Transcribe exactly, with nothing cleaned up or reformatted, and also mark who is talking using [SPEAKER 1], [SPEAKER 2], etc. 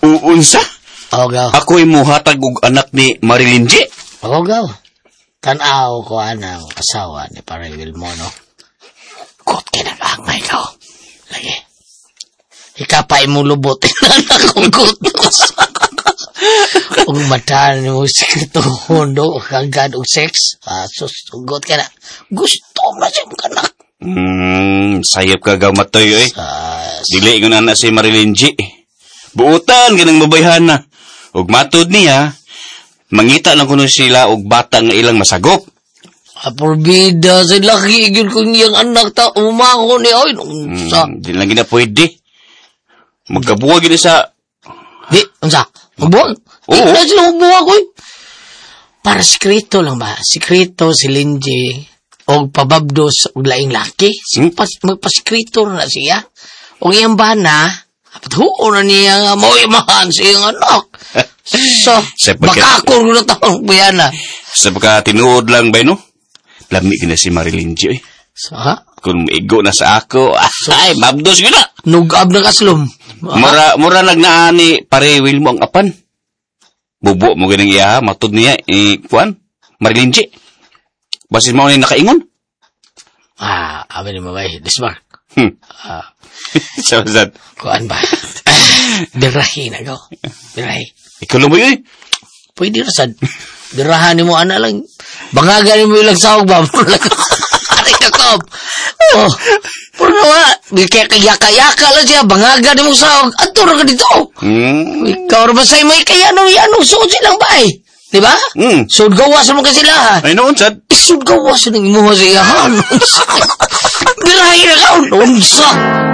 [SPEAKER 1] Uunsa?
[SPEAKER 2] Oo, gaw.
[SPEAKER 1] Ako'y muhatag og anak ni Marilyn G.
[SPEAKER 2] Oo, gaw. Tanaw ko anang asawa ni Pare Wilmono. Kot kinagangay ko. Lagi. Ikapay mo lubot. Inanak kong kutos. Kung matahan mo sikreto hondo, kagad o sex, ah, susugot ka na. Gusto mo na siyang kanak.
[SPEAKER 1] Hmm, sayap ka gaw matoy eh.
[SPEAKER 2] Uh,
[SPEAKER 1] Dili ko na na si Marilyn G. Buutan ganang babayhan na. Ug matod niya, mangita lang kuno sila og bata nga ilang masagop.
[SPEAKER 2] Aporbida, sa laki yun kong iyang anak ta, umako ni oy.
[SPEAKER 1] Hmm, di lang gina pwede. Magkabuwag yun sa...
[SPEAKER 2] Di, unsa? Magbuwag?
[SPEAKER 1] Oo.
[SPEAKER 2] Di na sila magbuwag oy. Para sikreto lang ba? Sikreto si Linji og pababdos og laing laki. Simpas, magpasikreto na siya. Og iyang bana, patuon na niya nga mo imahan sa iyang anak. So, makakon ko na taong buyana.
[SPEAKER 1] Sa pagka tinuod lang ba, no? Lami ka na si Marilyn G, eh.
[SPEAKER 2] So, ha?
[SPEAKER 1] Kung maigo na sa ako, ay, babdos ko na.
[SPEAKER 2] Nugab na kaslom.
[SPEAKER 1] Mura, mura lang na ni Pare Wilmo ang apan. Bubo mo ganang iya, matod niya, eh, kuan, Marilyn G. Basis mo na nakaingon.
[SPEAKER 2] Ah, amin ni mabay, Dismar.
[SPEAKER 1] Hmm.
[SPEAKER 2] Ah.
[SPEAKER 1] So, that?
[SPEAKER 2] Kuan ba? Birahi na ko. Birahi.
[SPEAKER 1] Ikaw lang mo yun?
[SPEAKER 2] Pwede na sad. Birahan ni mo, ana lang. Bangagan mo ilang sahog ba? Aray ka kom. Oh, pero naman, kaya-kaya-kaya lang siya, bangagan ni mo sahog. Ato na ka dito.
[SPEAKER 1] Hmm.
[SPEAKER 2] Ikaw na ba sa'yo may kaya nung yanong suod silang ba eh? Diba?
[SPEAKER 1] Hmm.
[SPEAKER 2] Suod gawas mo kasi sila.
[SPEAKER 1] Ay, noon, sad.
[SPEAKER 2] Suod gawas ng imuha siya. Birahi na ka. Unsa.